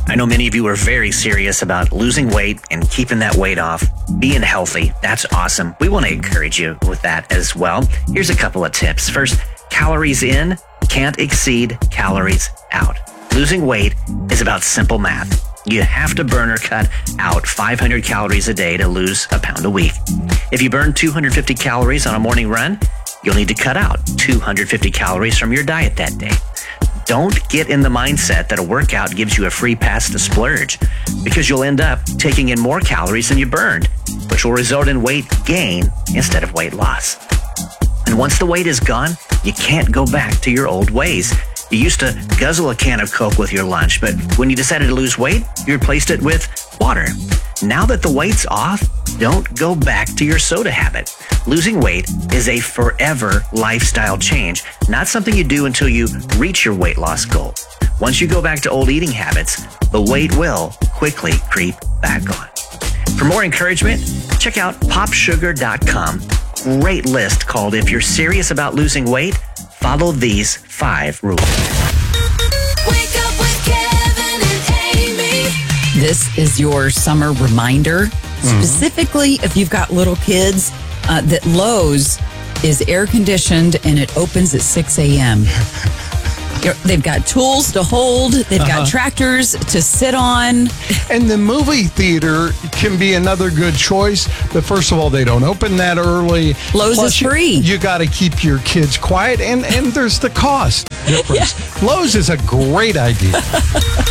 I know many of you are very serious about losing weight and keeping that weight off, being healthy. That's awesome. We want to encourage you with that as well. Here's a couple of tips. First, calories in can't exceed calories out. Losing weight is about simple math. You have to burn or cut out 500 calories a day to lose a pound a week. If you burn 250 calories on a morning run, you'll need to cut out 250 calories from your diet that day. Don't get in the mindset that a workout gives you a free pass to splurge, because you'll end up taking in more calories than you burned, which will result in weight gain instead of weight loss. And once the weight is gone, you can't go back to your old ways. You used to guzzle a can of Coke with your lunch, but when you decided to lose weight, you replaced it with water. Now that the weight's off, don't go back to your soda habit. Losing weight is a forever lifestyle change, not something you do until you reach your weight loss goal. Once you go back to old eating habits, the weight will quickly creep back on. For more encouragement, check out popsugar.com. Great list called "If You're Serious About Losing Weight, Follow These 5 Rules." Wake up with Kevin and Amy. This is your summer reminder, specifically if you've got little kids, that Lowe's is air conditioned and it opens at 6 a.m. They've got tools to hold. They've got tractors to sit on. And the movie theater can be another good choice. But first of all, they don't open that early. Lowe's Plus, is free. You got to keep your kids quiet. And there's the cost difference. Lowe's is a great idea.